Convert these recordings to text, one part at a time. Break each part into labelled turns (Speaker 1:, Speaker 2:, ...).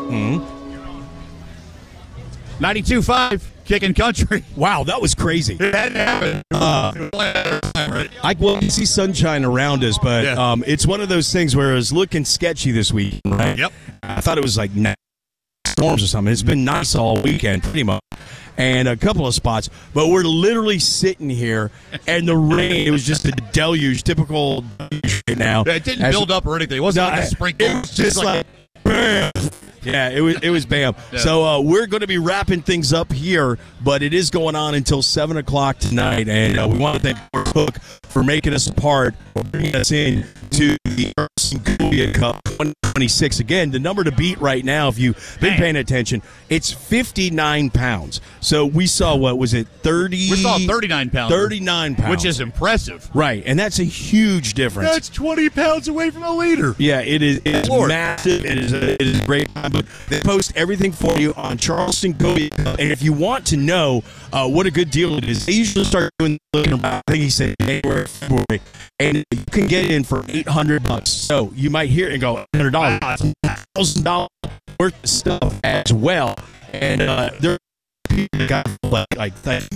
Speaker 1: 92.5, Kickin' Country.
Speaker 2: Wow, that was crazy.
Speaker 1: That happened.
Speaker 2: I can see sunshine around us, but it's one of those things where it was looking sketchy this week, right?
Speaker 1: Yep.
Speaker 2: I thought it was like storms or something. It's been nice all weekend, pretty much, and a couple of spots. But we're literally sitting here, and the rain, it was just a deluge, typical deluge right now.
Speaker 1: Yeah, it didn't build up or anything. It wasn't like a sprinkle.
Speaker 2: It was just like bam. Yeah, it was bam. Yeah. So we're going to be wrapping things up here, but it is going on until 7 o'clock tonight, and we want to thank Cook for making us a part, for bringing us in to the Columbia Cup 2026. Again, the number to beat right now, if you've been paying attention, it's 59 pounds. So we saw, what was it, 30?
Speaker 1: We saw 39 pounds.
Speaker 2: 39 pounds.
Speaker 1: Which is impressive.
Speaker 2: Right, and that's a huge difference.
Speaker 1: That's 20 pounds away from a leader.
Speaker 2: Yeah, it is massive. It is a great time. But they post everything for you on Charleston Cobia Cup. And if you want to know what a good deal it is, they usually start doing about, I think he said January, February, and you can get in for $800. So you might hear it and go, $100, $1,000 worth of stuff as well. And there are people that got like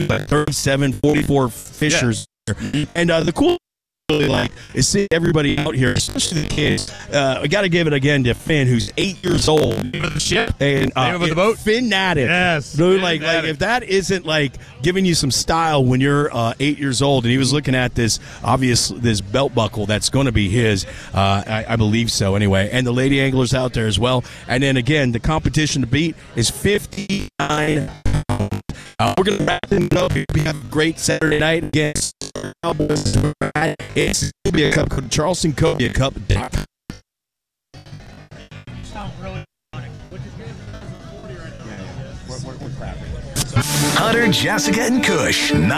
Speaker 2: 37, 44 fishers. Yeah. And the cool really like is seeing everybody out here, especially the kids. I got to give it again to Finn, who's 8 years old.
Speaker 1: Name of the ship.
Speaker 2: And
Speaker 1: name of the boat.
Speaker 2: Finn Natic.
Speaker 1: Yes.
Speaker 2: Dude, like if that isn't like giving you some style when you're 8 years old, and he was looking at this belt buckle that's going to be his. I believe so anyway. And the lady anglers out there as well. And then again, the competition to beat is 59 pounds. We're going to wrap things up. We have a great Saturday night against Cowboys. It's Cobia Cup, Charleston Cobia Cup.
Speaker 3: Hunter, Jessica, and Kush.